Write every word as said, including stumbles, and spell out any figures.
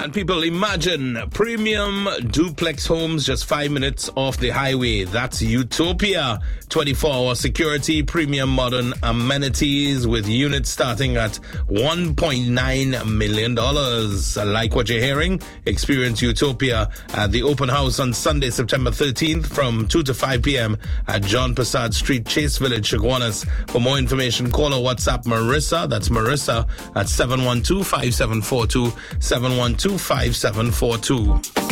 And people, imagine premium duplex homes just five minutes off the highway. That's Utopia. twenty-four hour security, premium modern amenities with units starting at one point nine million dollars. Like what you're hearing? Experience Utopia at the open house on Sunday, September thirteenth from two to five p.m. at John Passad Street, Chase Village, Chaguanas. For more information, call or WhatsApp Marissa. That's Marissa at seven one two, five seven four two, seven one two, five seven four two.